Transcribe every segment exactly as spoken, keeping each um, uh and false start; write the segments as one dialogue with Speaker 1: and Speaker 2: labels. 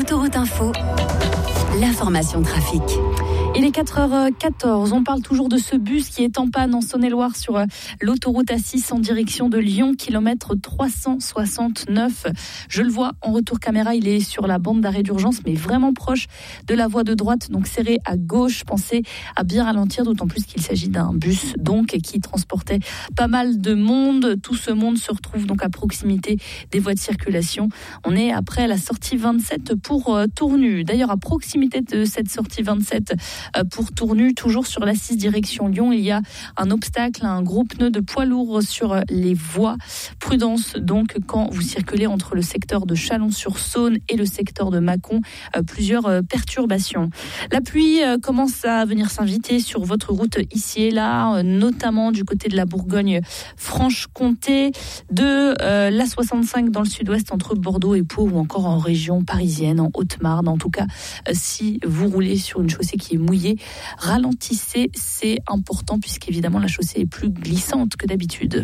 Speaker 1: Autoroute Info, l'information trafic.
Speaker 2: Il est quatre heures quatorze, on parle toujours de ce bus qui est en panne en Saône-et-Loire sur l'autoroute A six en direction de Lyon, kilomètre trois cent soixante-neuf. Je le vois en retour caméra, il est sur la bande d'arrêt d'urgence, mais vraiment proche de la voie de droite, donc serré à gauche. Pensez à bien ralentir, d'autant plus qu'il s'agit d'un bus donc qui transportait pas mal de monde. Tout ce monde se retrouve donc à proximité des voies de circulation. On est après la sortie vingt-sept pour Tournu. D'ailleurs, à proximité de cette sortie vingt-sept pour Tournu, toujours sur la six direction Lyon, il y a un obstacle, un gros pneu de poids lourd sur les voies. Prudence donc quand vous circulez entre le secteur de Chalon-sur-Saône et le secteur de Mâcon, plusieurs perturbations. La pluie commence à venir s'inviter sur votre route ici et là, notamment du côté de la Bourgogne-Franche-Comté, de euh, l'A soixante-cinq dans le sud-ouest entre Bordeaux et Pau, ou encore en région parisienne, en Haute-Marne. En tout cas, euh, si vous roulez sur une chaussée qui est mouillée, ralentissez, c'est important puisqu'évidemment la chaussée est plus glissante que d'habitude.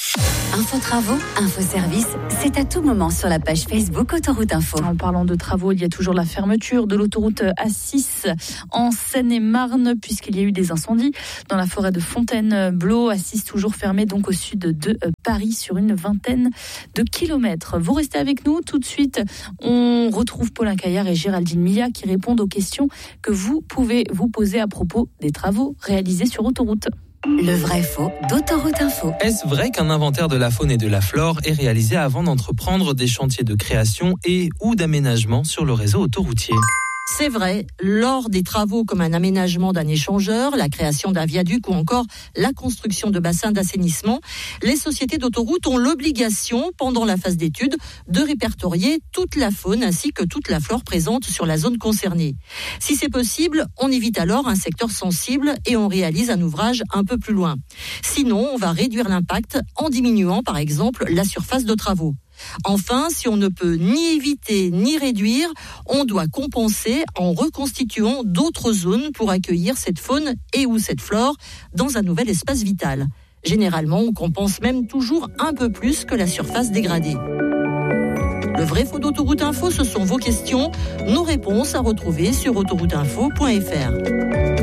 Speaker 1: Info travaux, info service, c'est à tout moment sur la page Facebook Autoroute Info.
Speaker 2: En parlant de travaux, il y a toujours la fermeture de l'autoroute A six en Seine-et-Marne puisqu'il y a eu des incendies dans la forêt de Fontainebleau. A six toujours fermée donc au sud de Paris sur une vingtaine de kilomètres. Vous restez avec nous tout de suite. On retrouve Paulin Caillard et Géraldine Millat qui répondent aux questions que vous pouvez vous poser à propos des travaux réalisés sur autoroute.
Speaker 1: Le vrai faux d'Autoroute Info.
Speaker 3: Est-ce vrai qu'un inventaire de la faune et de la flore est réalisé avant d'entreprendre des chantiers de création et ou d'aménagement sur le réseau autoroutier ?
Speaker 4: C'est vrai, lors des travaux comme un aménagement d'un échangeur, la création d'un viaduc ou encore la construction de bassins d'assainissement, les sociétés d'autoroutes ont l'obligation, pendant la phase d'étude, de répertorier toute la faune ainsi que toute la flore présente sur la zone concernée. Si c'est possible, on évite alors un secteur sensible et on réalise un ouvrage un peu plus loin. Sinon, on va réduire l'impact en diminuant par exemple la surface de travaux. Enfin, si on ne peut ni éviter ni réduire, on doit compenser en reconstituant d'autres zones pour accueillir cette faune et ou cette flore dans un nouvel espace vital. Généralement, on compense même toujours un peu plus que la surface dégradée. Le vrai faux d'Autoroute Info, ce sont vos questions, nos réponses à retrouver sur autoroute info point f r.